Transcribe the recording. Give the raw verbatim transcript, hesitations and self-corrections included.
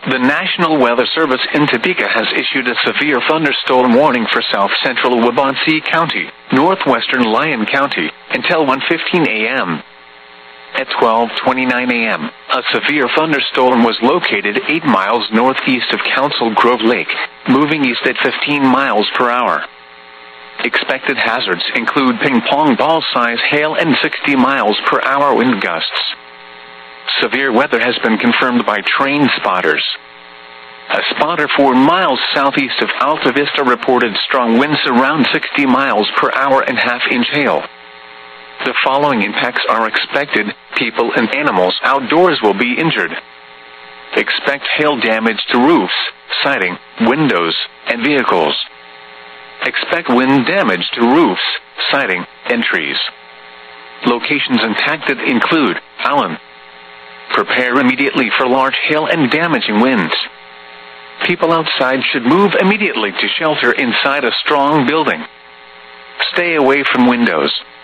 The National Weather Service in Topeka has issued a severe thunderstorm warning for south-central Waubonsee County, northwestern Lyon County, until one fifteen a m At twelve twenty-nine a m, a severe thunderstorm was located eight miles northeast of Council Grove Lake, moving east at fifteen miles per hour. Expected hazards include ping-pong ball-size hail and sixty miles per hour wind gusts. Severe weather has been confirmed by train spotters. A spotter four miles southeast of Alta Vista reported strong winds around sixty miles per hour and half-inch hail. The following impacts are expected: people and animals outdoors will be injured. Expect hail damage to roofs, siding, windows, and vehicles. Expect wind damage to roofs, siding, and trees. Locations impacted include Allen. Prepare immediately for large hail and damaging winds. People outside should move immediately to shelter inside a strong building. Stay away from windows.